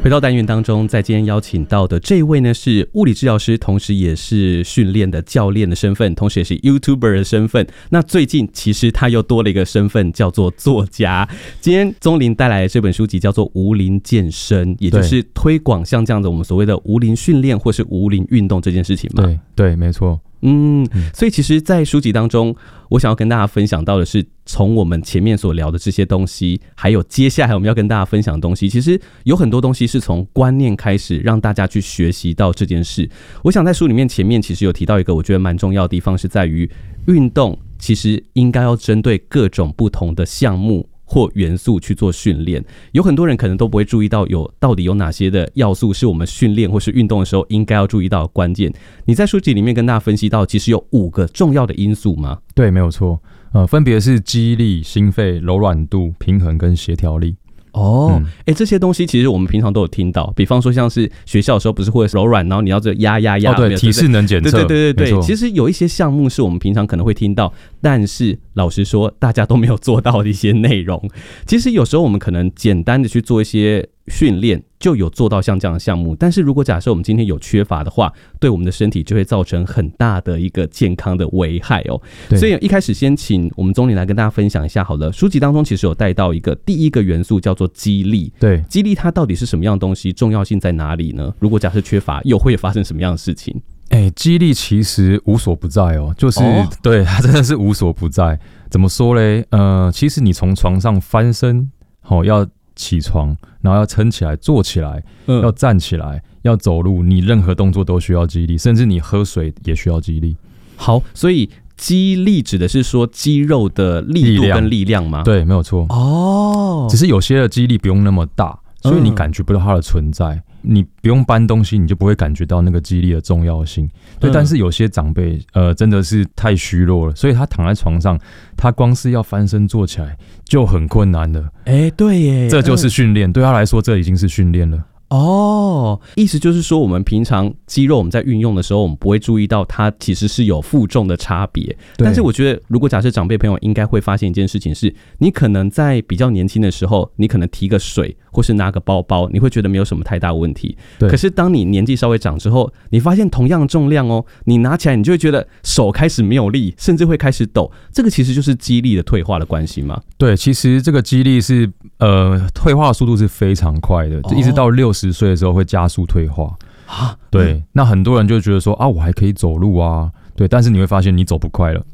回到单元当中，在今天邀请到的这一位呢，是物理治疗师，同时也是训练的教练的身份，同时也是 YouTuber 的身份。那最近其实他又多了一个身份，叫做作家。今天宗霖带来的这本书籍叫做《无龄健身》，也就是推广像这样的我们所谓的无龄训练或是无龄运动这件事情嘛。 对，没错。 所以其实在书籍当中，我想要跟大家分享到的是，从我们前面所聊的这些东西，还有接下来我们要跟大家分享的东西，其实有很多东西是从观念开始让大家去学习到这件事。我想在书里面前面其实有提到一个我觉得蛮重要的地方，是在于运动其实应该要针对各种不同的项目或元素去做训练。有很多人可能都不会注意到到底有哪些的要素是我们训练或是运动的时候应该要注意到的关键。你在书籍里面跟大家分析到其实有5个重要的因素吗？ 对，没有错。分别是肌力、心肺、柔软度、平衡跟协调力。 这些东西其实我们平常都有听到，比方说像是学校的时候不是会柔软，然后你要这压， 对，体适能检测， 对，其实有一些项目是我们平常可能会听到，但是老实说大家都没有做到的一些内容。其实有时候我们可能简单的去做一些训练就有做到像这样的项目，但是如果假设我们今天有缺乏的话，对我们的身体就会造成很大的一个健康的危害哦。所以一开始先请我们宗霖来跟大家分享一下好了。书籍当中其实有带到一个第一个元素叫做肌力。 对， 肌力它到底是什么样的东西？重要性在哪里呢？如果假设缺乏，又会发生什么样的事情？ 肌力其实无所不在哦，就是对，它真的是无所不在。怎么说嘞？其实你从床上翻身，要起床，然后要撑起来、坐起来，要站起来，要走路，你任何动作都需要肌力，甚至你喝水也需要肌力。 好，所以肌力指的是说肌肉的力度跟力量吗？ 对，没有错。只是有些的肌力不用那么大，所以你感觉不到它的存在。你不用搬东西，你就不会感觉到那个肌力的重要性。对，但是有些长辈真的是太虚弱了，所以他躺在床上，他光是要翻身坐起来就很困难了。 对耶， 这就是训练，对他来说这已经是训练了。 意思就是说我们平常肌肉我们在运用的时候，我们不会注意到它其实是有负重的差别。但是我觉得如果假设长辈朋友应该会发现一件事情是，你可能在比较年轻的时候，你可能提个水或是拿个包包，你会觉得没有什么太大问题。可是当你年纪稍微长之后，你发现同样的重量你拿起来你就会觉得手开始没有力，甚至会开始抖。这个其实就是肌力的退化的关系吗？ 对，其实这个肌力是退化的速度是非常快的，一直到60岁的时候会加速退化。对，那很多人就觉得说我还可以走路啊，对，但是你会发现你走不快了。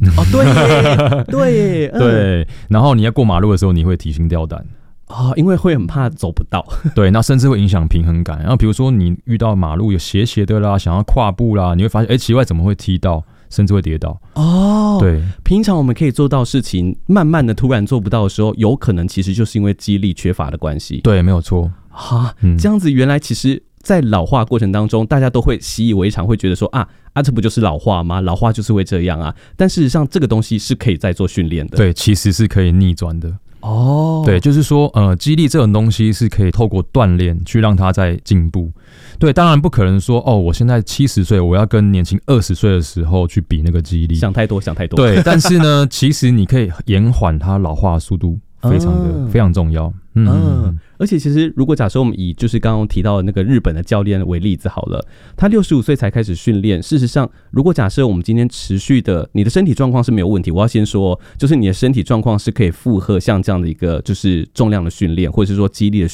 对，然后你要过马路的时候，你会提心吊胆。 因为会很怕走不到。 对，那甚至会影响平衡感。然后比如说你遇到马路有斜斜的啦，想要跨步啦，你会发现奇怪怎么会踢到，甚至会跌倒。对， 平常我们可以做到事情，慢慢的突然做不到的时候，有可能其实就是因为肌力缺乏的关系。 对，没有错。 这样子原来其实在老化过程当中，大家都会习以为常，会觉得说这不就是老化吗？老化就是会这样啊。但事实上这个东西是可以再做训练的。 对，其实是可以逆转的。对，就是说肌力这种东西是可以透过锻炼去让它再进步。对，当然不可能说我现在70岁，我要跟年轻20岁的时候去比那个肌力， 想太多。 对，但是呢，其实你可以延缓它老化的速度，非常重要。 而且其实如果假设我们以就是刚刚提到的那个日本的教练为例子好了，他65岁才开始训练。事实上如果假设我们今天持续的，你的身体状况是没有问题，我要先说就是你的身体状况是可以负荷像这样的一个就是重量的训练，或者是说肌力的